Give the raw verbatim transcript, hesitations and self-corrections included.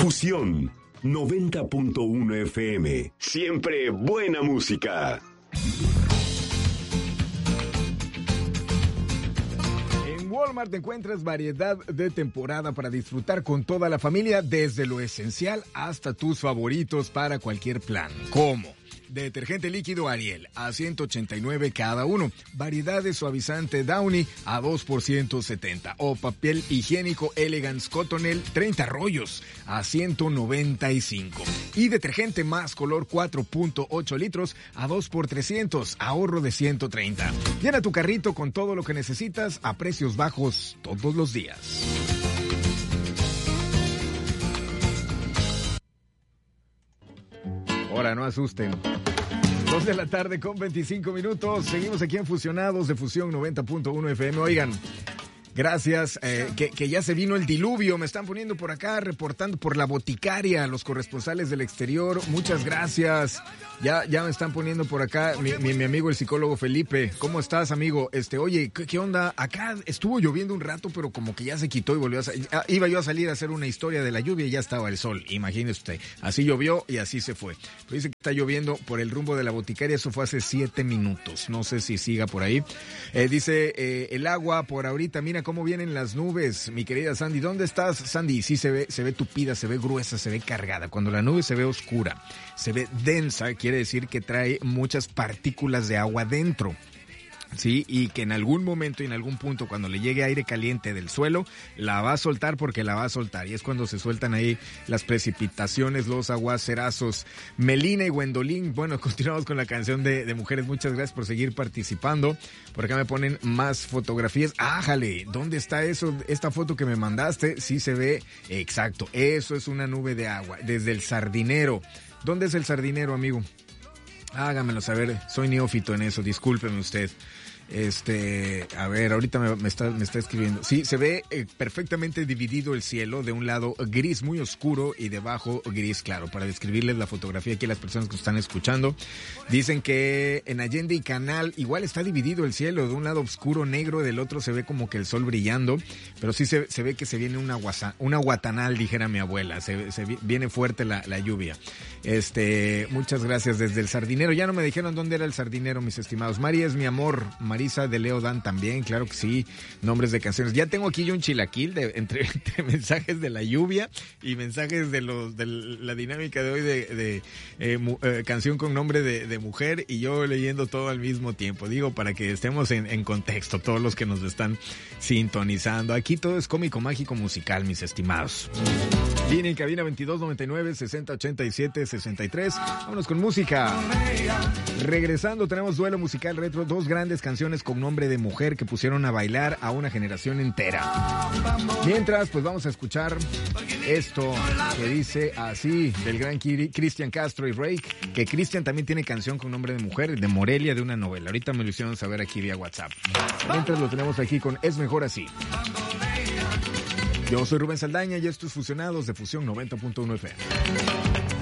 Fusión noventa punto uno F M. Siempre buena música. En Walmart encuentras variedad de temporada para disfrutar con toda la familia, desde lo esencial hasta tus favoritos para cualquier plan. ¿Cómo? Detergente líquido Ariel a ciento ochenta y nueve cada uno. Variedad de suavizante Downy a dos por ciento setenta. O papel higiénico Elegance Cottonelle treinta rollos a ciento noventa y cinco. Y detergente más color cuatro punto ocho litros a dos por trescientos. Ahorro de ciento treinta. Llena tu carrito con todo lo que necesitas a precios bajos todos los días. Ahora, no asusten. Dos de la tarde con veinticinco minutos. Seguimos aquí en Fusionados de Fusión noventa punto uno F M. Oigan, gracias, eh, que, que ya se vino el diluvio. Me están poniendo por acá, reportando por la boticaria, los corresponsales del exterior. Muchas gracias. Ya, ya me están poniendo por acá mi, mi, mi amigo el psicólogo Felipe. ¿Cómo estás, amigo? Este, oye, ¿qué, ¿qué onda? Acá estuvo lloviendo un rato, pero como que ya se quitó y volvió a salir. Iba yo a salir a hacer una historia de la lluvia y ya estaba el sol. Imagínese usted. Así llovió y así se fue. Pero dice que está lloviendo por el rumbo de la boticaria. Eso fue hace siete minutos. No sé si siga por ahí. Eh, dice, eh, el agua por ahorita, mira cómo vienen las nubes, mi querida Sandy. ¿Dónde estás, Sandy? Sí, se ve, se ve tupida, se ve gruesa, se ve cargada. Cuando la nube se ve oscura, se ve densa, quiere decir que trae muchas partículas de agua dentro. Sí, y que en algún momento y en algún punto, cuando le llegue aire caliente del suelo, la va a soltar porque la va a soltar. Y es cuando se sueltan ahí las precipitaciones, los aguacerazos. Melina y Gwendolyn, bueno, continuamos con la canción de, de Mujeres. Muchas gracias por seguir participando. Por acá me ponen más fotografías. ¡Ájale! ¿Dónde está eso? Esta foto que me mandaste, sí se ve. Exacto, eso es una nube de agua. Desde el Sardinero. ¿Dónde es el Sardinero, amigo? Hágamelo saber, soy neófito en eso, discúlpeme usted. Este, a ver, ahorita me, me, está, me está escribiendo. Sí, se ve eh, perfectamente dividido el cielo, de un lado gris muy oscuro y debajo gris claro. Para describirles la fotografía aquí a las personas que están escuchando, dicen que en Allende y Canal igual está dividido el cielo, de un lado oscuro negro, del otro se ve como que el sol brillando, pero sí se, se ve que se viene una, guasa, una guatanal, dijera mi abuela, se, se viene fuerte la, la lluvia. Este, muchas gracias desde el Sardinero. Ya no me dijeron dónde era el Sardinero, mis estimados. Mari es mi amor, Marisa de Leo Dan también, claro que sí, nombres de canciones. Ya tengo aquí yo un chilaquil de, entre, entre mensajes de la lluvia y mensajes de los de la dinámica de hoy de, de eh, mu, eh, canción con nombre de, de mujer, y yo leyendo todo al mismo tiempo. Digo, para que estemos en, en contexto, todos los que nos están sintonizando. Aquí todo es cómico, mágico, musical, mis estimados. Viene en cabina veintidós noventa y nueve sesenta ochenta y siete sesenta y tres. Vámonos con música. Regresando, tenemos duelo musical retro, dos grandes canciones con nombre de mujer que pusieron a bailar a una generación entera. Mientras, pues vamos a escuchar esto que dice así, del gran Cristian Castro y Rake, que Cristian también tiene canción con nombre de mujer, de Morelia, de una novela. Ahorita me lo hicieron saber aquí vía WhatsApp. Mientras lo tenemos aquí con Es Mejor Así. Yo soy Rubén Saldaña y estos Fusionados de Fusión noventa punto uno F M.